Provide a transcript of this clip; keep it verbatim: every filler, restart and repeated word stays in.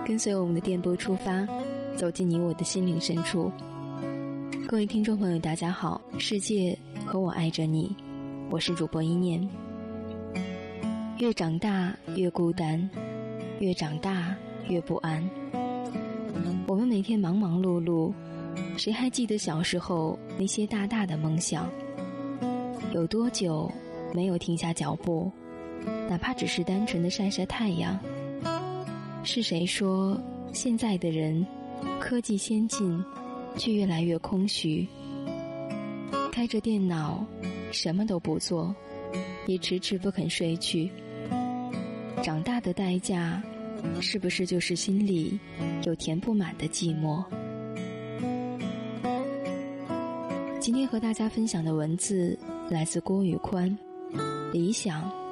跟随我们的电波出发，走进你我的心灵深处。各位听众朋友大家好，世界和我爱着你，我是主播一念。越长大越孤单，越长大越不安。我们每天忙忙碌碌，谁还记得小时候那些大大的梦想？有多久没有停下脚步，哪怕只是单纯的晒晒太阳？是谁说现在的人科技先进，却越来越空虚？开着电脑什么都不做，也迟迟不肯睡去。长大的代价，是不是就是心里有填不满的寂寞？今天和大家分享的文字来自郭宇宽，理想